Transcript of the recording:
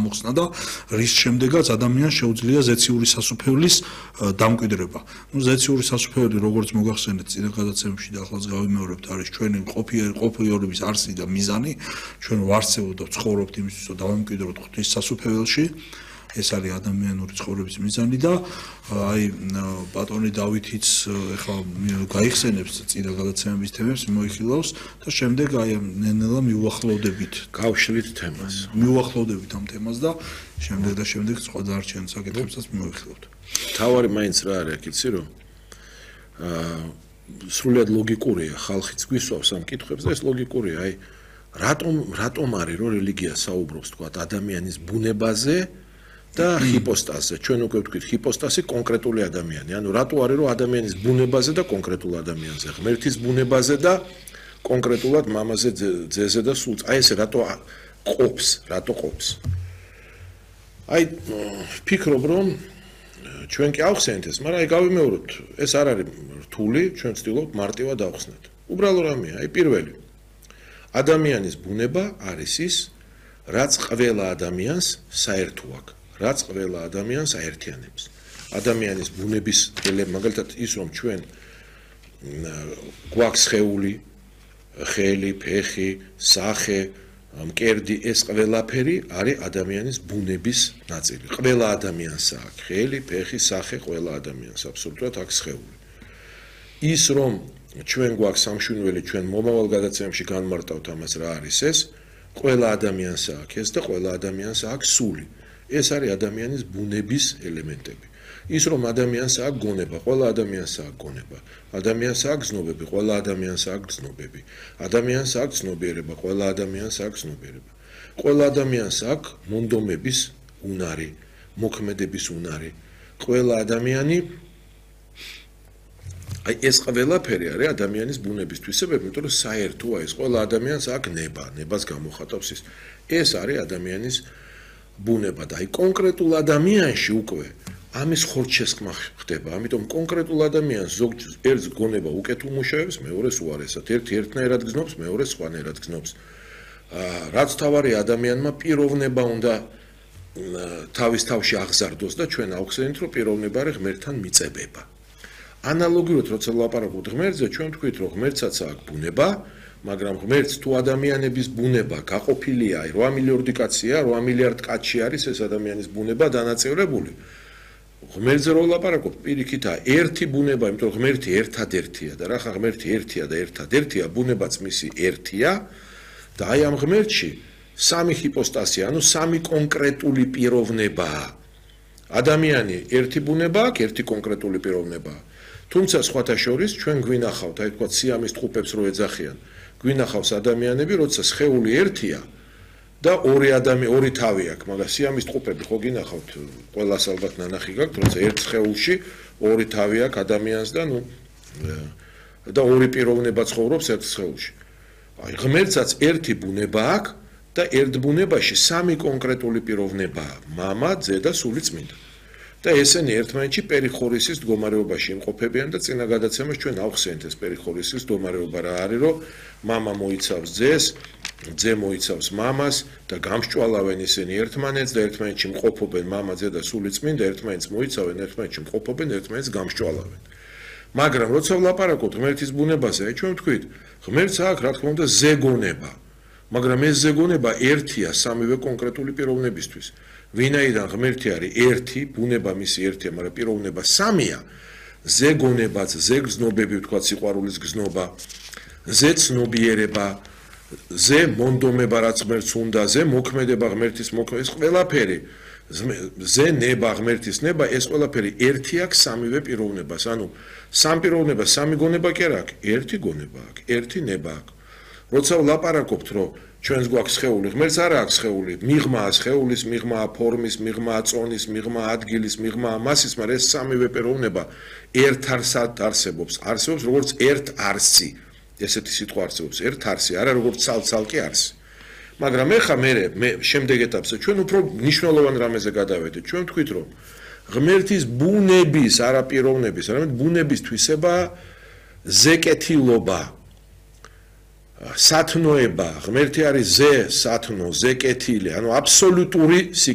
გამოხსნა და რის შემდეგაც ადამიანს შეუძლია ზეციური სასუფეველის დამკვიდრება. ზეციური სასუფეველი როგორც მოგახსენეთ წინა გადაცემებში და ახლაც გავიმეორებთ არის ჩვენი ყოფილიერების არსი და მიზანი ჩვენ ვარსებობთ და ცხოვრობთ იმისთვის რომ დავამკვიდროთ ღვთის სასუფეველში ეს არის ადამიანური ცხოვრების მიზანი და აი ბატონი დავითიც ეხლა გაიხსენებს წინა გადაცემების თემებს მოიხილავს და შემდეგ აი ნელა მიუახლოვდებით გავშლით თემას მიუახლოვდებით ამ თემას და შემდეგ სხვა დარჩენ საკითხებსაც მოიხილავთ თავარი მაინც რა არის იცი რომ სრულად ლოგიკურია ხალხიც გვისვავს ამ კითხვებს და ეს ლოგიკურია აი რატომ არის რომ რელიგია საუბრობს თქვა ადამიანის ბუნებაზე და ჰიპოსტაზზე ჩვენ უკვე ვთქვით ჰიპოსტაზი კონკრეტული ადამიანი ანუ რატო არის რომ ადამიანის ბუნებაზე და კონკრეტულ ადამიანზე ღმერთის ბუნებაზე და კონკრეტულად მამაზე ძეზე და სულს აი ეს რატო ყოფს აი ფიქრობ რომ ჩვენ კი ავხსენეთ ეს მაგრამ აი გავიმეოროთ ეს არ არის რთული ჩვენ ვცდილობთ მარტივად ავხსნათ უბრალო რამეა აი პირველი ადამიანის ბუნება არის ის რაც ყველა ადამიანს საერთო აქვს რაც ყველა ადამიანს აერთიანებს ადამიანის ბუნების მაგალითად ის რომ ჩვენ გვაქვს სხეული ხელი ფეხი სახე მკერდი ეს ყველაფერი არის ადამიანის ბუნების ნაწილი ყველა ადამიანს აქვს ხელი ფეხი სახე ყველა ადამიანს აბსოლუტურად აქვს სხეული ის რომ ჩვენ გვაქვს სამშვენივრელი ჩვენ მომავალ გადაცემებში განმარტავთ ამას რა არის ეს ყველა ადამიანს აქვს ეს და ყველა ადამიანს აქვს სული ეს არის ადამიანის ბუნების ელემენტები. ის რომ ადამიანს აქვს გონება, ყველა ადამიანს აქვს გონება. ადამიანს აქვს გზნობები, ყველა ადამიანს აქვს გზნობები. ადამიანს აქვს ცნობიერება, ყველა ადამიანს აქვს ცნობიერება. ყველა ადამიანს აქვს მონდომების უნარი, მოქმედების უნარი. ყველა ადამიანი აი ეს ყველაფერი არის ადამიანის ბუნების თვისებები, იმიტომ რომ საერთოა ეს ყველა ადამიანს აქვს ნება, ნებას გამოხატავს ის. ეს არის ადამიანის ბუნება და აი კონკრეტულ ადამიანში უკვე ამის ხორჩესკმა ხდება. ამიტომ კონკრეტულ ადამიანს ერთ გონება უკეთ უმუშავებს, მეორეს უარესად. ერთი ერთნაირად გზნობს, მეორე სხვანაირად გზნობს. რაც თავარი ადამიანმა პიროვნება უნდა თავის თავში აღზარდოს და ჩვენ ავხსენეთ, რომ პიროვნება არის ღმერთთან მიწებება. ანალოგიურად როცა ვლაპარაკობთ ღმერთზე, ჩვენ ვთქვით, რომ ღმერთსაც აქვს ბუნება, მაგრამ ღმერთს თუ ადამიანების ბუნება გაყოფილია 8 მილიარდი კაცია 8 მილიარდ კაცი არის ეს ადამიანის ბუნება დანაწევრებული ღმერთზე რო ვლაპარაკობთ პირიქითაა ერთი ბუნება იმიტომ რომ ღმერთი ერთადერთია და რა ხა ღმერთი ერთია და ერთადერთია ბუნებაც მისი ერთია და აი ამ ღმერთში სამი ჰიპოსტაზია ანუ სამი კონკრეტული პიროვნებაა ადამიანი ერთი ბუნება აქვს ერთი კონკრეტული პიროვნებაა თუმცა სხვათა შორის ჩვენ გვინახავთ აი თქვა სიამის ტყუპებს რო ეძახიან გვინახავს ადამიანები, როცა სხეული ერთია და ორი თავი აქვს, მაგრამ სიამის ტყუპები ხო გინახავთ, ყველას ალბათ ნანახი გაქვთ, როცა ერთ სხეულში ორი თავი აქვს ადამიანს და ორი პიროვნება ცხოვრობს ერთ სხეულში. აი ღმერთსაც ერთი ბუნება აქვს და ერთ ბუნებაში სამი კონკრეტული პიროვნებაა, მამა, ძე და სული წმინდა. და ესენი ერთმანეთში პერიხორისის მდგომარეობაში იმყოფებიან და წინა გადაცემაში ჩვენ ავხსენეთ ეს პერიხორისის მდგომარეობა რა არის რომ მამა მოიცავს ძეს, ძე მოიცავს მამას და გამსჭვალავენ ისინი ერთმანეთს და ერთმანეთში მყოფობენ მამა, ძე და სული წმინდა ერთმანეთს მოიცავენ, ერთმანეთში მყოფობენ, ერთმანეთს გამსჭვალავენ. მაგრამ როცა ვლაპარაკობთ ღმერთის ბუნებაზე, ჩვენ ვთქვით, ღმერთს აქვს რა თქმა უნდა ზეგონება, მაგრამ ეს ზეგონება ერთია სამივე კონკრეტული პიროვნებისთვის. ვინაიდან ღმერთი არის ერთი, ბუნება მისი ერთია, მაგრამ პიროვნება სამია, ზეგონებაც, ზეგზნობები ვთქვათ, სიყვარულის გზნობა, ზეცნობიერება, ზე მონდომება რაც ღმერთს უნდა, ზე მოქმედება ღმერთის მოქმედება, ეს ყველაფერი, ზე ნება ღმერთის ნება, ეს ყველაფერი ერთი აქვს სამივე პიროვნებას, ანუ სამ პიროვნება, სამი გონება კი არ აქვს, ერთი გონება აქვს, ერთი ნება აქვს. როცა ვლაპარაკობთ, რომ ჩვენს გვაქვს სხეული, ღმერთს არ აქვს სხეული, მიღმაა სხეულის, მიღმაა ფორმის, მიღმაა წონის, მიღმაა ადგილის, მიღმაა მასის, მაგრამ ეს სამივე პიროვნება ერთ არსად არსებობს, არსებობს როგორც ერთ არსი. ესეთი სიტყვა არსებობს, ერთ არსი, არა როგორც ცალ-ცალკე არსი. მაგრამ ეხა მე შემდეგ ეტაპზე ჩვენ უფრო მნიშვნელოვან რამეზე გადავედით. ჩვენ ვთქვით, რომ ღმერთის ბუნების, არა პიროვნების, არამედ ბუნების თვისება ზეკეთილობა. სათნოება, ღმერთი არის ზე, სათნო, ზე კეთილი, ანუ აბსოლუტური